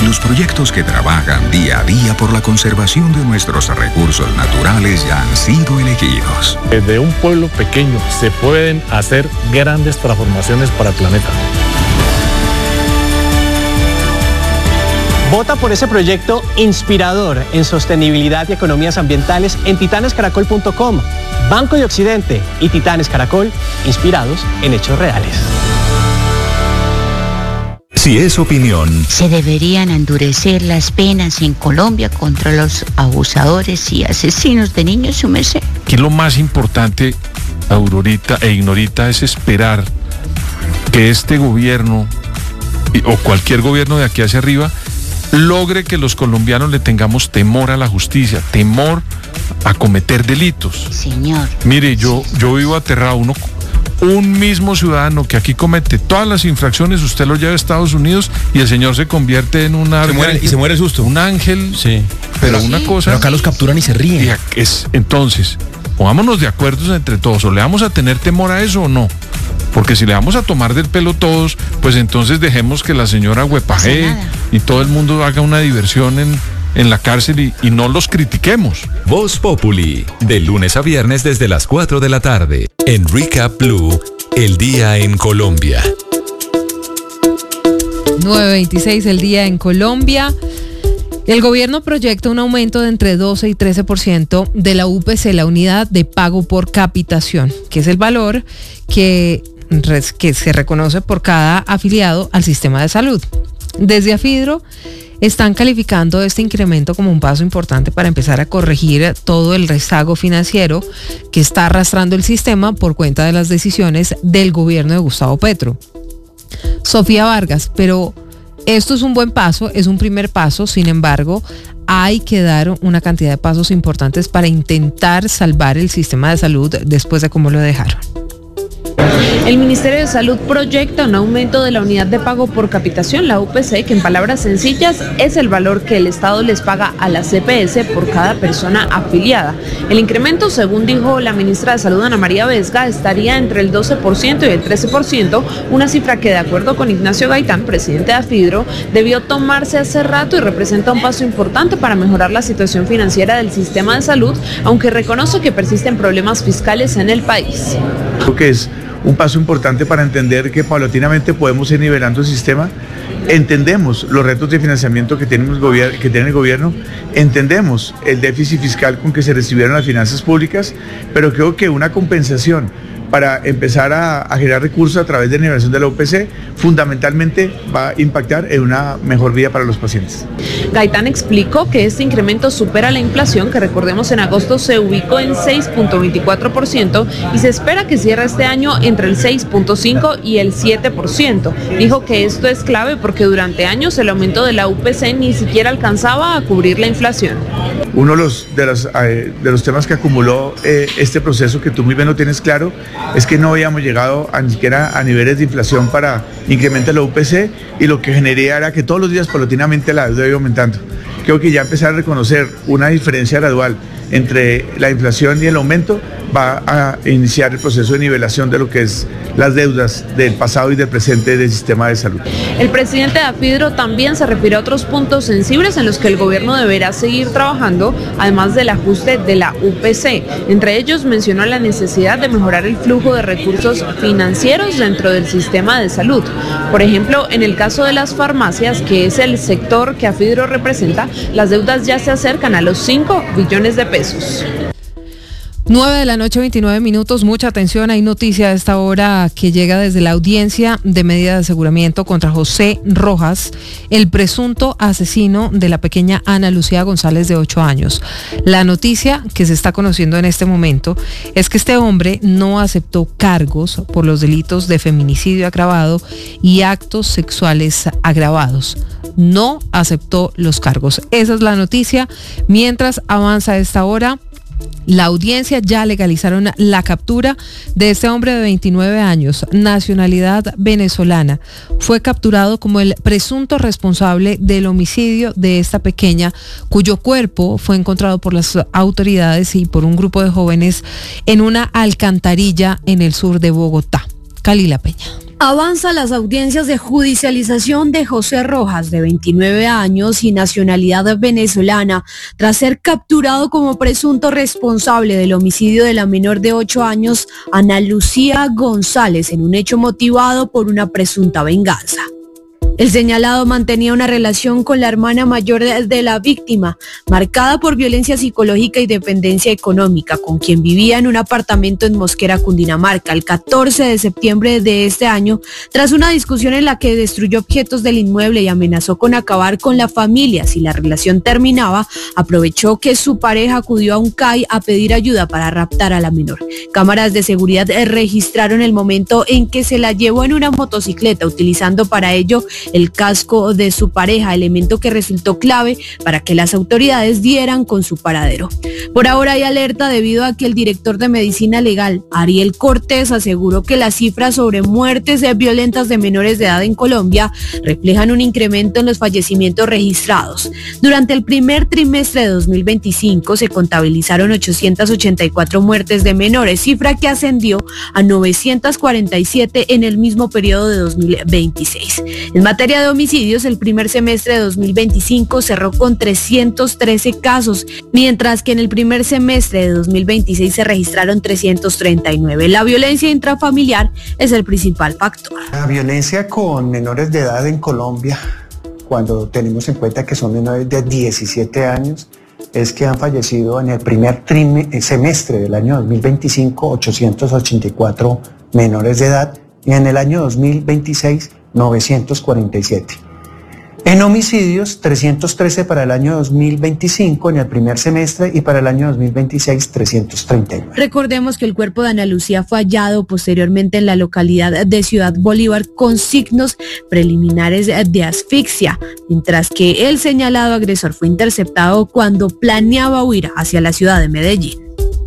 Los proyectos que trabajan día a día por la conservación de nuestros recursos naturales ya han sido elegidos. Desde un pueblo pequeño se pueden hacer grandes transformaciones para el planeta. Vota por ese proyecto inspirador en sostenibilidad y economías ambientales en titanescaracol.com. Banco de Occidente y Titanes Caracol, inspirados en hechos reales. Si es opinión, se deberían endurecer las penas en Colombia contra los abusadores y asesinos de niños, su merced. Aquí lo más importante, Aurorita e Ignorita, es esperar que este gobierno o cualquier gobierno de aquí hacia arriba logre que los colombianos le tengamos temor a la justicia, temor a cometer delitos. Señor. Mire, yo vivo aterrado. Un mismo ciudadano que aquí comete todas las infracciones, usted lo lleva a Estados Unidos y el señor se convierte en un ángel. Y se muere el susto. Un ángel. Sí. Pero una cosa. Pero acá los capturan y se ríen. Entonces, pongámonos de acuerdo entre todos. ¿O le vamos a tener temor a eso o no? Porque si le vamos a tomar del pelo todos, pues entonces dejemos que la señora huepajee y todo el mundo haga una diversión en la cárcel y no los critiquemos. Voz Populi, de lunes a viernes desde las 4 de la tarde. En Recap Blue, el día en Colombia. 9:26 el día en Colombia. El gobierno proyecta un aumento de entre 12 y 13% de la UPC, la unidad de pago por capitación, que es el valor que se reconoce por cada afiliado al sistema de salud. Desde AFIDRO están calificando este incremento como un paso importante para empezar a corregir todo el rezago financiero que está arrastrando el sistema por cuenta de las decisiones del gobierno de Gustavo Petro. Sofía Vargas, pero esto es un buen paso, es un primer paso, sin embargo, hay que dar una cantidad de pasos importantes para intentar salvar el sistema de salud después de cómo lo dejaron. El Ministerio de Salud proyecta un aumento de la unidad de pago por capitación, la UPC, que en palabras sencillas es el valor que el Estado les paga a la CPS por cada persona afiliada. El incremento, según dijo la ministra de Salud, Ana María Vesga, estaría entre el 12% y el 13%, una cifra que, de acuerdo con Ignacio Gaitán, presidente de AFIDRO, debió tomarse hace rato y representa un paso importante para mejorar la situación financiera del sistema de salud, aunque reconoce que persisten problemas fiscales en el país. Creo que es un paso importante para entender que paulatinamente podemos ir nivelando el sistema. Entendemos los retos de financiamiento que tiene el gobierno, entendemos el déficit fiscal con que se recibieron las finanzas públicas, pero creo que una compensación para empezar a generar recursos a través de nivelación de la UPC fundamentalmente va a impactar en una mejor vida para los pacientes. Gaitán explicó que este incremento supera la inflación, que recordemos en agosto se ubicó en 6.24% y se espera que cierre este año entre el 6.5% y el 7%. Dijo que esto es clave porque durante años el aumento de la UPC ni siquiera alcanzaba a cubrir la inflación. Uno de los temas que acumuló este proceso, que tú muy bien lo tienes claro, es que no habíamos llegado ni siquiera a niveles de inflación para incrementar la UPC, y lo que generaría era que todos los días paulatinamente la deuda iba aumentando. Creo que ya empezar a reconocer una diferencia gradual entre la inflación y el aumento va a iniciar el proceso de nivelación de lo que es las deudas del pasado y del presente del sistema de salud. El presidente de AFIDRO también se refirió a otros puntos sensibles en los que el gobierno deberá seguir trabajando, además del ajuste de la UPC. Entre ellos mencionó la necesidad de mejorar el flujo de recursos financieros dentro del sistema de salud. Por ejemplo, en el caso de las farmacias, que es el sector que AFIDRO representa, las deudas ya se acercan a los 5 billones de pesos. 9:29 p.m, mucha atención, hay noticia a esta hora que llega desde la audiencia de medida de aseguramiento contra José Rojas, el presunto asesino de la pequeña Ana Lucía González de 8 años. La noticia que se está conociendo en este momento es que este hombre no aceptó cargos por los delitos de feminicidio agravado y actos sexuales agravados. No aceptó los cargos. Esa es la noticia. Mientras avanza a esta hora, la audiencia ya legalizaron la captura de este hombre de 29 años, nacionalidad venezolana. Fue capturado como el presunto responsable del homicidio de esta pequeña, cuyo cuerpo fue encontrado por las autoridades y por un grupo de jóvenes en una alcantarilla en el sur de Bogotá. Kalila Peña. Avanza las audiencias de judicialización de José Rojas, de 29 años y nacionalidad venezolana, tras ser capturado como presunto responsable del homicidio de la menor de 8 años, Ana Lucía González, en un hecho motivado por una presunta venganza. El señalado mantenía una relación con la hermana mayor de la víctima, marcada por violencia psicológica y dependencia económica, con quien vivía en un apartamento en Mosquera, Cundinamarca, el 14 de septiembre de este año, tras una discusión en la que destruyó objetos del inmueble y amenazó con acabar con la familia si la relación terminaba. Aprovechó que su pareja acudió a un CAI a pedir ayuda para raptar a la menor. Cámaras de seguridad registraron el momento en que se la llevó en una motocicleta, utilizando para ello el casco de su pareja, elemento que resultó clave para que las autoridades dieran con su paradero. Por ahora hay alerta debido a que el director de Medicina Legal, Ariel Cortés, aseguró que las cifras sobre muertes violentas de menores de edad en Colombia reflejan un incremento en los fallecimientos registrados. Durante el primer trimestre de 2025 se contabilizaron 884 muertes de menores, cifra que ascendió a 947 en el mismo periodo de 2026. En materia de homicidios, el primer semestre de 2025 cerró con 313 casos, mientras que en el primer semestre de 2026 se registraron 339. La violencia intrafamiliar es el principal factor. La violencia con menores de edad en Colombia, cuando tenemos en cuenta que son menores de 17 años, es que han fallecido en el primer semestre del año 2025 884 menores de edad y en el año 2026 947. En homicidios, 313 para el año 2025 en el primer semestre y para el año 2026, 339. Recordemos que el cuerpo de Ana Lucía fue hallado posteriormente en la localidad de Ciudad Bolívar con signos preliminares de asfixia, mientras que el señalado agresor fue interceptado cuando planeaba huir hacia la ciudad de Medellín.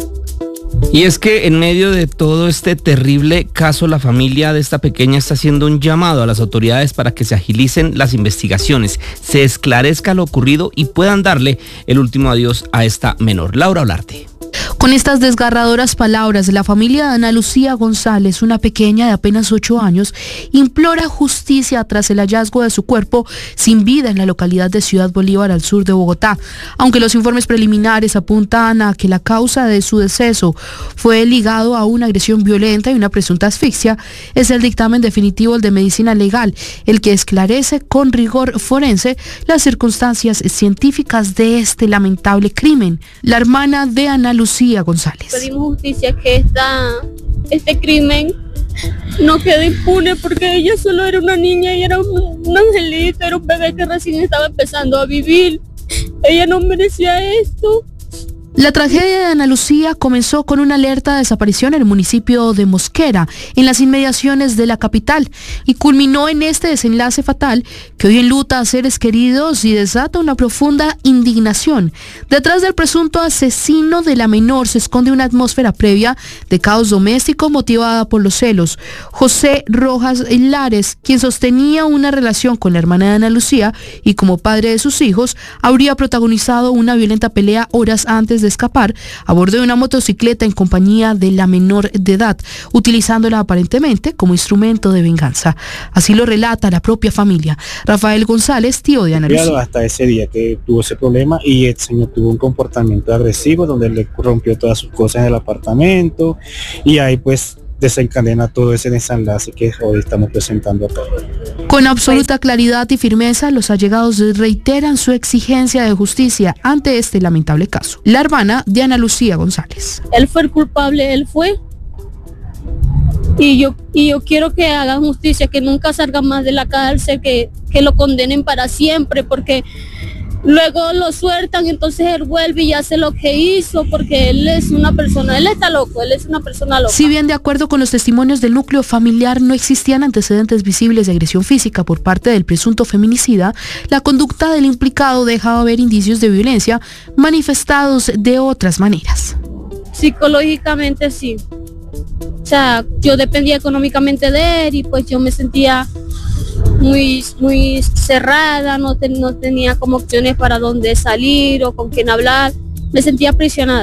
Y es que en medio de todo este terrible caso, la familia de esta pequeña está haciendo un llamado a las autoridades para que se agilicen las investigaciones, se esclarezca lo ocurrido y puedan darle el último adiós a esta menor. Laura Olarte. Con estas desgarradoras palabras, la familia de Ana Lucía González, una pequeña de apenas 8 años, implora justicia tras el hallazgo de su cuerpo sin vida en la localidad de Ciudad Bolívar, al sur de Bogotá. Aunque los informes preliminares apuntan a que la causa de su deceso fue ligado a una agresión violenta y una presunta asfixia, es el dictamen definitivo, el de Medicina Legal, el que esclarece con rigor forense las circunstancias científicas de este lamentable crimen. La hermana de Ana Lucía González. Pedimos justicia, que este crimen no quede impune, porque ella solo era una niña y era un angelito, era un bebé que recién estaba empezando a vivir. Ella no merecía esto. La tragedia de Ana Lucía comenzó con una alerta de desaparición en el municipio de Mosquera, en las inmediaciones de la capital, y culminó en este desenlace fatal que hoy enluta a seres queridos y desata una profunda indignación. Detrás del presunto asesino de la menor se esconde una atmósfera previa de caos doméstico motivada por los celos. José Rojas Lares, quien sostenía una relación con la hermana de Ana Lucía y como padre de sus hijos, habría protagonizado una violenta pelea horas antes de escapar a bordo de una motocicleta en compañía de la menor de edad, utilizándola aparentemente como instrumento de venganza. Así lo relata la propia familia. Rafael González, tío de Ana Lucía. Hasta ese día que tuvo ese problema, y el señor tuvo un comportamiento agresivo donde le rompió todas sus cosas en el apartamento, y ahí pues desencadena todo ese desenlace que hoy estamos presentando a todos. Con absoluta claridad y firmeza, los allegados reiteran su exigencia de justicia ante este lamentable caso. La hermana de Ana Lucía González. Él fue el culpable, él fue. Y yo quiero que hagan justicia, que nunca salga más de la cárcel, que lo condenen para siempre, porque luego lo sueltan, entonces él vuelve y hace lo que hizo, porque él es una persona, él está loco, él es una persona loca. Si bien de acuerdo con los testimonios del núcleo familiar no existían antecedentes visibles de agresión física por parte del presunto feminicida, la conducta del implicado dejaba ver indicios de violencia manifestados de otras maneras. Psicológicamente sí. O sea, yo dependía económicamente de él y pues yo me sentía muy cerrada, no tenía como opciones para dónde salir o con quién hablar, me sentía aprisionada.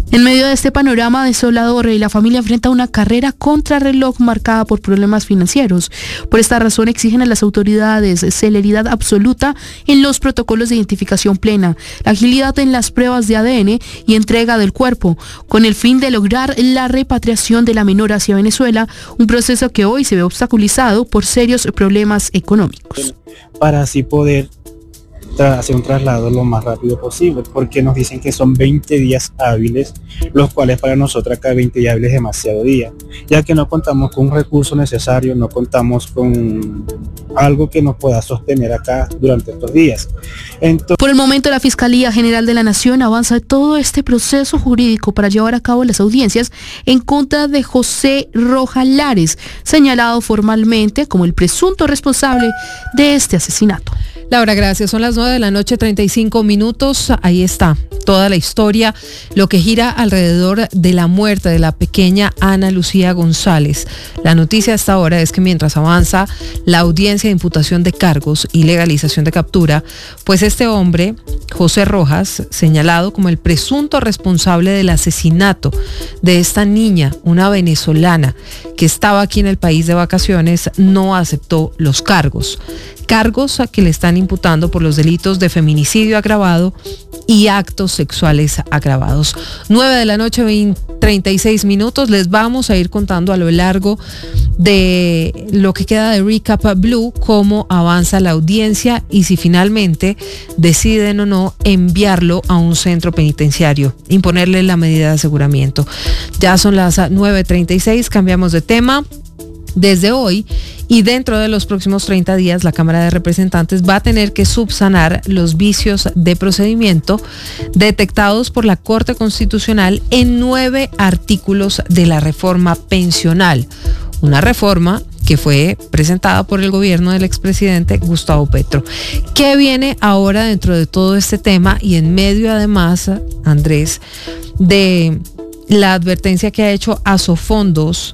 En medio de este panorama desolador, la familia enfrenta una carrera contrarreloj marcada por problemas financieros. Por esta razón exigen a las autoridades celeridad absoluta en los protocolos de identificación plena, la agilidad en las pruebas de ADN y entrega del cuerpo, con el fin de lograr la repatriación de la menor hacia Venezuela, un proceso que hoy se ve obstaculizado por serios problemas económicos. Para así poder hacer un traslado lo más rápido posible, porque nos dicen que son 20 días hábiles, los cuales para nosotros acá 20 días hábiles es demasiado día, ya que no contamos con un recurso necesario, no contamos con algo que nos pueda sostener acá durante estos días. Por el momento, la Fiscalía General de la Nación avanza todo este proceso jurídico para llevar a cabo las audiencias en contra de José Rojas Lares, señalado formalmente como el presunto responsable de este asesinato. Laura, gracias. Son las 9:35 p.m. Ahí está toda la historia, lo que gira alrededor de la muerte de la pequeña Ana Lucía González. La noticia hasta ahora es que mientras avanza la audiencia de imputación de cargos y legalización de captura, pues este hombre, José Rojas, señalado como el presunto responsable del asesinato de esta niña, una venezolana que estaba aquí en el país de vacaciones, no aceptó los cargos a que le están imputando por los delitos de feminicidio agravado y actos sexuales agravados. 9:36 p.m. Les vamos a ir contando a lo largo de lo que queda de Recap Blue cómo avanza la audiencia y si finalmente deciden o no enviarlo a un centro penitenciario, imponerle la medida de aseguramiento. Ya son las 9:36, cambiamos de tema. Desde hoy y dentro de los próximos 30 días, la Cámara de Representantes va a tener que subsanar los vicios de procedimiento detectados por la Corte Constitucional en 9 artículos de la reforma pensional. Una reforma que fue presentada por el gobierno del expresidente Gustavo Petro. ¿Qué viene ahora dentro de todo este tema? Y en medio, además, Andrés, de la advertencia que ha hecho Asofondos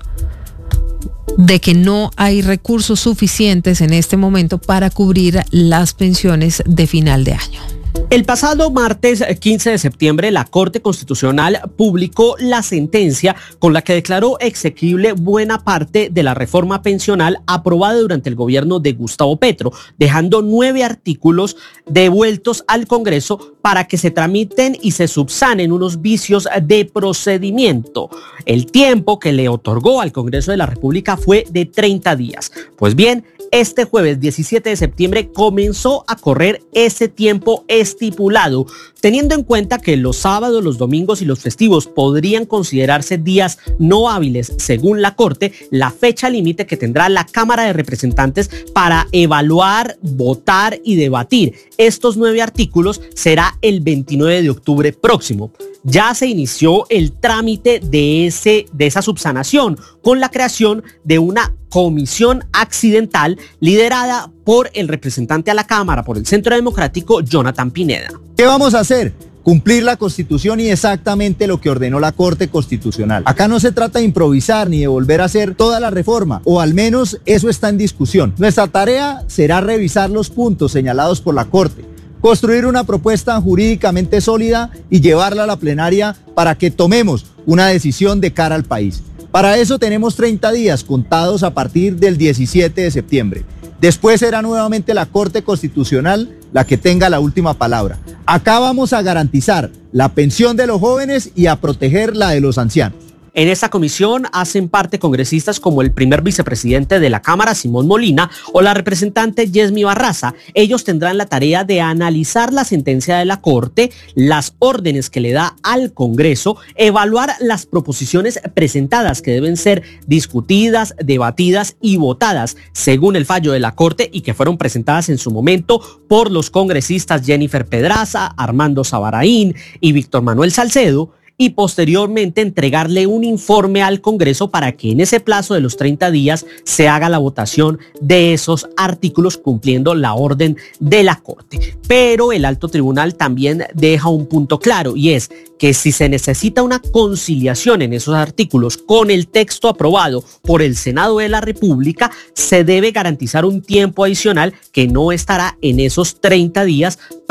de que no hay recursos suficientes en este momento para cubrir las pensiones de final de año. El pasado martes 15 de septiembre, la Corte Constitucional publicó la sentencia con la que declaró exequible buena parte de la reforma pensional aprobada durante el gobierno de Gustavo Petro, dejando 9 artículos devueltos al Congreso para que se tramiten y se subsanen unos vicios de procedimiento. El tiempo que le otorgó al Congreso de la República fue de 30 días. Pues bien, este jueves 17 de septiembre comenzó a correr ese tiempo estipulado, teniendo en cuenta que los sábados, los domingos y los festivos podrían considerarse días no hábiles según la Corte. La fecha límite que tendrá la Cámara de Representantes para evaluar, votar y debatir estos 9 artículos será el 29 de octubre próximo. Ya se inició el trámite de esa subsanación con la creación de una comisión accidental liderada por el representante a la Cámara por el Centro Democrático, Jonathan Pineda. ¿Qué vamos a hacer? Cumplir la Constitución y exactamente lo que ordenó la Corte Constitucional. Acá no se trata de improvisar ni de volver a hacer toda la reforma, o al menos eso está en discusión. Nuestra tarea será revisar los puntos señalados por la Corte, construir una propuesta jurídicamente sólida y llevarla a la plenaria para que tomemos una decisión de cara al país. Para eso tenemos 30 días contados a partir del 17 de septiembre. Después será nuevamente la Corte Constitucional la que tenga la última palabra. Acá vamos a garantizar la pensión de los jóvenes y a proteger la de los ancianos. En esta comisión hacen parte congresistas como el primer vicepresidente de la Cámara, Simón Molina, o la representante Yesmi Barraza. Ellos tendrán la tarea de analizar la sentencia de la Corte, las órdenes que le da al Congreso, evaluar las proposiciones presentadas que deben ser discutidas, debatidas y votadas según el fallo de la Corte y que fueron presentadas en su momento por los congresistas Jennifer Pedraza, Armando Sabaraín y Víctor Manuel Salcedo, y posteriormente entregarle un informe al Congreso para que en ese plazo de los 30 días se haga la votación de esos artículos cumpliendo la orden de la Corte. Pero el alto tribunal también deja un punto claro y es que si se necesita una conciliación en esos artículos con el texto aprobado por el Senado de la República, se debe garantizar un tiempo adicional que no estará en esos 30 días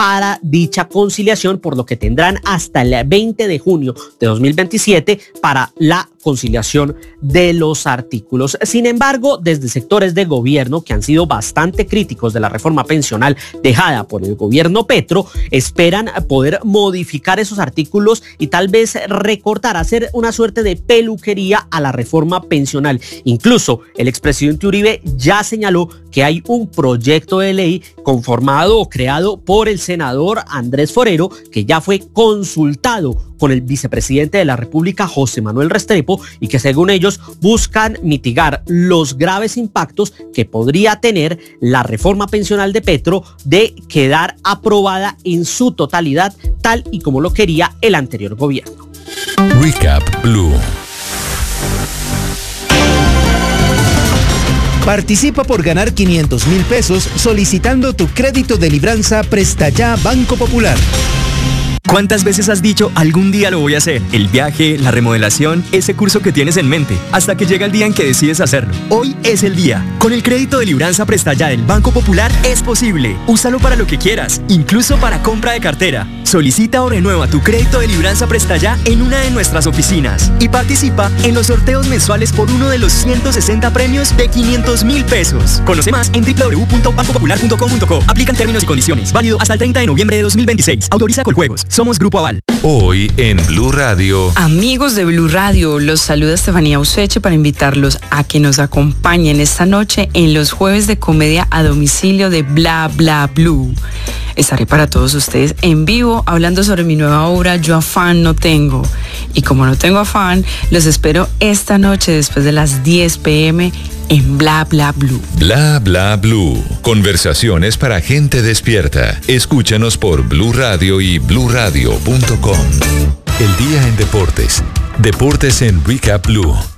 para dicha conciliación, por lo que tendrán hasta el 20 de junio de 2027 para la conciliación de los artículos. Sin embargo, desde sectores de gobierno que han sido bastante críticos de la reforma pensional dejada por el gobierno Petro, esperan poder modificar esos artículos y tal vez recortar, hacer una suerte de peluquería a la reforma pensional. Incluso el expresidente Uribe ya señaló que hay un proyecto de ley conformado o creado por el senador Andrés Forero, que ya fue consultado con el vicepresidente de la República, José Manuel Restrepo, y que según ellos buscan mitigar los graves impactos que podría tener la reforma pensional de Petro de quedar aprobada en su totalidad, tal y como lo quería el anterior gobierno. Recap Blue. Participa por ganar 500.000 pesos solicitando tu crédito de libranza Presta Ya Banco Popular. ¿Cuántas veces has dicho algún día lo voy a hacer? El viaje, la remodelación, ese curso que tienes en mente, hasta que llega el día en que decides hacerlo. Hoy es el día. Con el crédito de libranza Presta Ya del Banco Popular es posible. Úsalo para lo que quieras, incluso para compra de cartera. Solicita o renueva tu crédito de libranza Presta Ya en una de nuestras oficinas y participa en los sorteos mensuales por uno de los 160 premios de 500.000 pesos. Conoce más en www.bancopopular.com.co. Aplican términos y condiciones. Válido hasta el 30 de noviembre de 2026. Autoriza Coljuegos. Somos Grupo Aval. Hoy en Blue Radio. Amigos de Blue Radio, los saluda Estefanía Useche para invitarlos a que nos acompañen esta noche en los jueves de comedia a domicilio de Bla Bla Blue. Estaré para todos ustedes en vivo hablando sobre mi nueva obra Yo Afán No Tengo. Y como no tengo afán, los espero esta noche después de las 10 p.m. en Bla Bla Blue. Bla Bla Blue. Conversaciones para gente despierta. Escúchanos por Blue Radio y bluradio.com. El día en deportes. Deportes en Recap Blue.